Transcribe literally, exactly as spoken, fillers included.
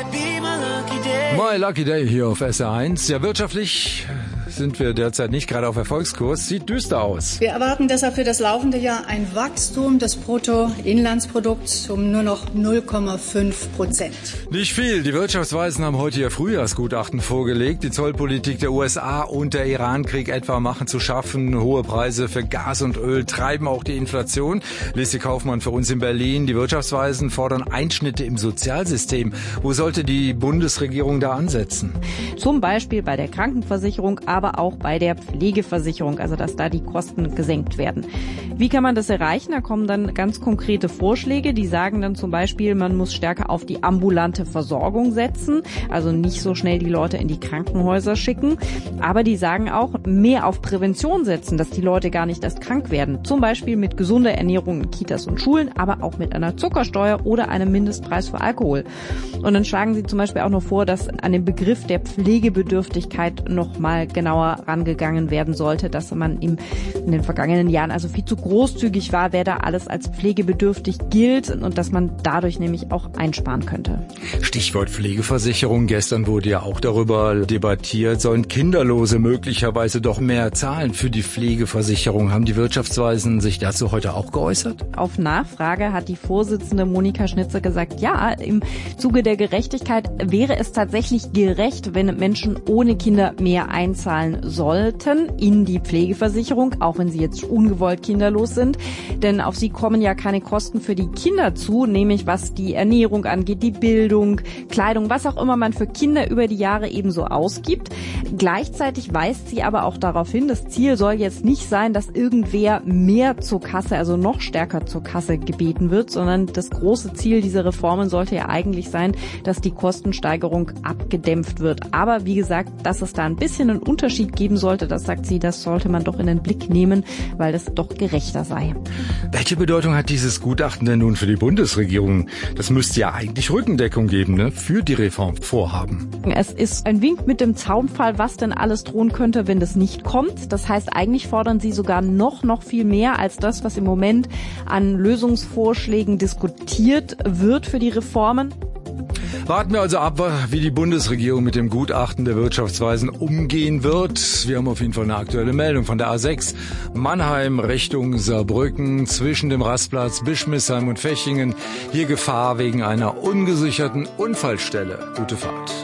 My Lucky Day hier auf S R eins. Ja, wirtschaftlich sind wir derzeit nicht gerade auf Erfolgskurs. Sieht düster aus. Wir erwarten deshalb für das laufende Jahr ein Wachstum des Bruttoinlandsprodukts um nur noch null Komma fünf Prozent. Nicht viel. Die Wirtschaftsweisen haben heute ihr Frühjahrsgutachten vorgelegt. Die Zollpolitik der U S A und der Irankrieg etwa machen zu schaffen. Hohe Preise für Gas und Öl treiben auch die Inflation. Lisi Kaufmann für uns in Berlin. Die Wirtschaftsweisen fordern Einschnitte im Sozialsystem. Wo sollte die Bundesregierung da ansetzen? Zum Beispiel bei der Krankenversicherung, aber auch bei der Pflegeversicherung, also dass da die Kosten gesenkt werden. Wie kann man das erreichen? Da kommen dann ganz konkrete Vorschläge, die sagen dann zum Beispiel, man muss stärker auf die ambulante Versorgung setzen, also nicht so schnell die Leute in die Krankenhäuser schicken, aber die sagen auch, mehr auf Prävention setzen, dass die Leute gar nicht erst krank werden, zum Beispiel mit gesunder Ernährung in Kitas und Schulen, aber auch mit einer Zuckersteuer oder einem Mindestpreis für Alkohol. Und dann schlagen sie zum Beispiel auch noch vor, dass an den Begriff der Pflegebedürftigkeit noch mal genauer rangegangen werden sollte, dass man im, in den vergangenen Jahren also viel zu großzügig war, wer da alles als pflegebedürftig gilt und dass man dadurch nämlich auch einsparen könnte. Stichwort Pflegeversicherung. Gestern wurde ja auch darüber debattiert, sollen Kinderlose möglicherweise doch mehr zahlen für die Pflegeversicherung. Haben die Wirtschaftsweisen sich dazu heute auch geäußert? Auf Nachfrage hat die Vorsitzende Monika Schnitzer gesagt, ja, im Zuge der Gerechtigkeit wäre es tatsächlich gerecht, wenn Menschen ohne Kinder mehr einzahlen sollten in die Pflegeversicherung, auch wenn sie jetzt ungewollt kinderlos sind. Denn auf sie kommen ja keine Kosten für die Kinder zu, nämlich was die Ernährung angeht, die Bildung, Kleidung, was auch immer man für Kinder über die Jahre ebenso ausgibt. Gleichzeitig weist sie aber auch darauf hin, das Ziel soll jetzt nicht sein, dass irgendwer mehr zur Kasse, also noch stärker zur Kasse gebeten wird, sondern das große Ziel dieser Reformen sollte ja eigentlich sein, dass die Kostensteigerung abgedämpft wird. Aber wie gesagt, dass es da ein bisschen einen Unterschied geben sollte, das sagt sie, das sollte man doch in den Blick nehmen, weil das doch gerechter sei. Welche Bedeutung hat dieses Gutachten denn nun für die Bundesregierung? Das müsste ja eigentlich Rückendeckung geben, ne, für die Reformvorhaben. Es ist ein Wink mit dem Zaunpfahl, was denn alles drohen könnte, wenn das nicht kommt. Das heißt, eigentlich fordern sie sogar noch, noch viel mehr als das, was im Moment an Lösungsvorschlägen diskutiert wird für die Reformen. Warten wir also ab, wie die Bundesregierung mit dem Gutachten der Wirtschaftsweisen umgehen wird. Wir haben auf jeden Fall eine aktuelle Meldung von der A sechs. Mannheim Richtung Saarbrücken zwischen dem Rastplatz Bischmisheim und Fechingen. Hier Gefahr wegen einer ungesicherten Unfallstelle. Gute Fahrt.